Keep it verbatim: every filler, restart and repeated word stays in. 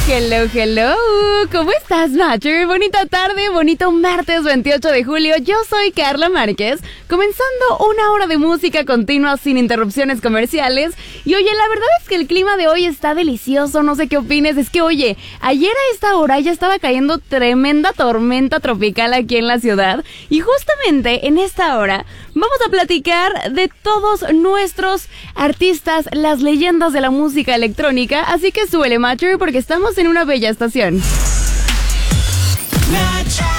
Hello, hello, ¿cómo estás, Matcher? Bonita tarde, bonito martes veintiocho de julio, yo soy Carla Márquez, comenzando una hora de música continua sin interrupciones comerciales. Y oye, la verdad es que el clima de hoy está delicioso, no sé qué opines. Es que oye, ayer a esta hora ya estaba cayendo tremenda tormenta tropical aquí en la ciudad. Y justamente en esta hora vamos a platicar de todos nuestros artistas, las leyendas de la música electrónica. Así que súbele, Matcher, porque estamos en una bella estación. Match.